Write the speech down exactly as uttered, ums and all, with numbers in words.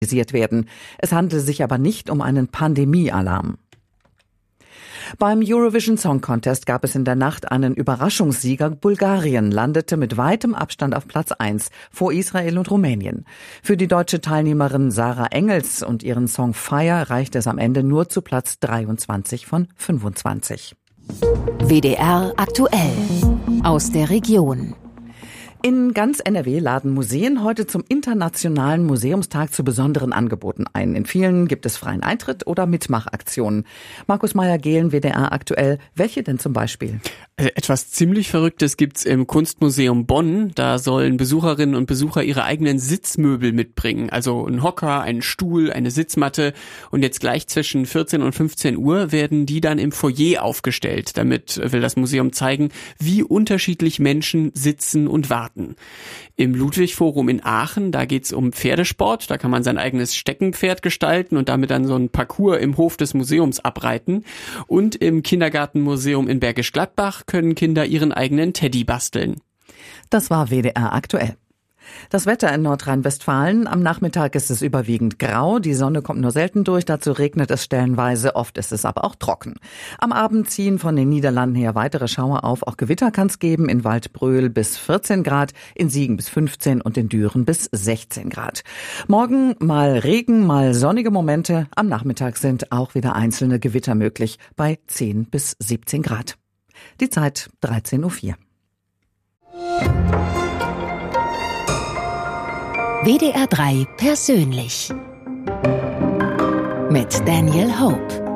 werden. Es handele sich aber nicht um einen Pandemie-Alarm. Beim Eurovision Song Contest gab es in der Nacht einen Überraschungssieger. Bulgarien landete mit weitem Abstand auf Platz eins vor Israel und Rumänien. Für die deutsche Teilnehmerin Sarah Engels und ihren Song Fire reichte es am Ende nur zu Platz dreiundzwanzig von fünfundzwanzig. W D R aktuell aus der Region. In ganz N R W laden Museen heute zum Internationalen Museumstag zu besonderen Angeboten ein. In vielen gibt es freien Eintritt oder Mitmachaktionen. Markus Meyer-Gehlen, W D R aktuell. Welche denn zum Beispiel? Etwas ziemlich Verrücktes gibt's im Kunstmuseum Bonn. Da sollen Besucherinnen und Besucher ihre eigenen Sitzmöbel mitbringen. Also ein Hocker, einen Stuhl, eine Sitzmatte. Und jetzt gleich zwischen vierzehn und fünfzehn Uhr werden die dann im Foyer aufgestellt. Damit will das Museum zeigen, wie unterschiedlich Menschen sitzen und warten. Im Ludwig-Forum in Aachen, da geht's um Pferdesport. Da kann man sein eigenes Steckenpferd gestalten und damit dann so einen Parcours im Hof des Museums abreiten. Und im Kindergartenmuseum in Bergisch Gladbach können Kinder ihren eigenen Teddy basteln. Das war W D R aktuell. Das Wetter in Nordrhein-Westfalen. Am Nachmittag ist es überwiegend grau. Die Sonne kommt nur selten durch. Dazu regnet es stellenweise. Oft ist es aber auch trocken. Am Abend ziehen von den Niederlanden her weitere Schauer auf. Auch Gewitter kann es geben. In Waldbröl bis vierzehn Grad, in Siegen bis fünfzehn und in Düren bis sechzehn Grad. Morgen mal Regen, mal sonnige Momente. Am Nachmittag sind auch wieder einzelne Gewitter möglich bei zehn bis siebzehn Grad. Die Zeit dreizehn Uhr vier. W D R drei persönlich mit Daniel Hope.